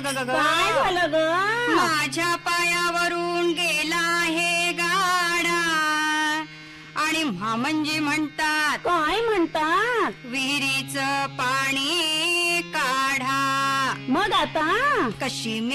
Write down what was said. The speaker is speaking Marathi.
काय झालं ग? माझ्या पायावरून गेला आहे गाडा आणि म्हणजे म्हणतात काय म्हणतात? विहिरीचं पाणी काढा. मग आता कशी